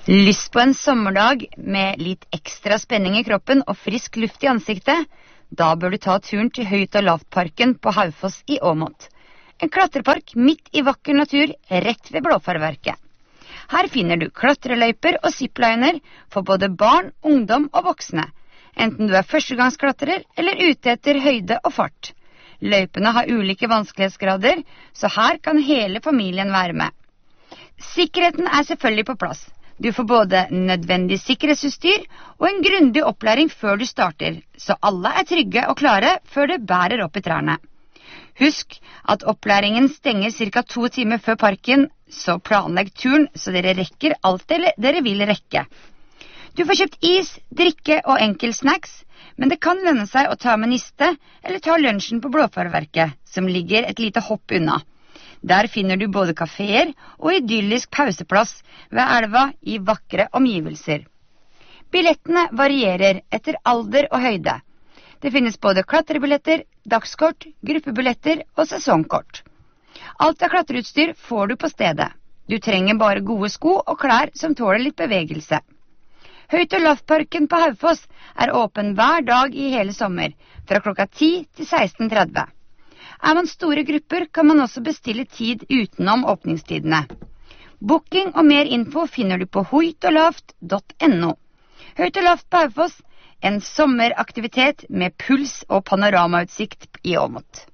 Lyst på en sommerdag med litt ekstra spenning i kroppen og frisk luft i ansiktet? Da bør du ta turen til Høyt- og Lavt-parken på Haufoss i Åmot. En klatrepark midt i vakker natur rett ved Blåfarverket. Her finner du klatreløyper og zipliner for både barn, ungdom og voksne, enten du er førstegangsklatrer eller ute etter høyde og fart. Løypene har ulike vanskelighetsgrader, så her kan hele familien være med. Sikkerheten er selvfølgelig på plass. Du får både nødvendig sikkerhetsutstyr og en grundig opplæring før du starter, så alle er trygge og klare før det bærer opp i trærne. Husk at opplæringen stenger ca. 2 timer før parken, så planlegg turen så dere rekker alt dere vil rekke. Du får kjøpt is, drikke og enkelsnacks, men det kan lønne seg å ta med niste eller ta lunsjen på Blåfarverket, som ligger et lite hopp unna. Der finner du både kaféer og idyllisk pauseplass ved elva i vakre omgivelser. Billettene varierer etter alder og høyde. Det finnes både klatrebilletter, dagskort, gruppebilletter og sesongkort. Alt av klatreutstyr får du på stedet. Du trenger bare gode sko og klær som tåler litt bevegelse. Høyt- og Lavt-parken på Haufoss er åpen hver dag i hele sommer, fra klokka 10 til 16:30. Er man store grupper, kan man også bestille tid utenom åpningstidene. Booking og mer info finner du på hoytoglavt.no. Høyt og Lavt på Haufoss, en sommeraktivitet med puls og panoramautsikt i Åmot.